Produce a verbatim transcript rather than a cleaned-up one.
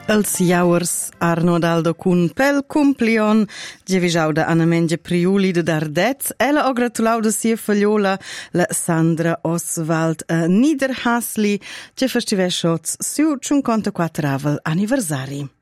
Els jauers Arno Daldo cun pel cumplion gevisauda Anna Menge Priuli de Dardez e la ho gratulauda sia fagliola la Sandra Oswald a Niederhasli che festiveschots su cinquantaquattro anniversari.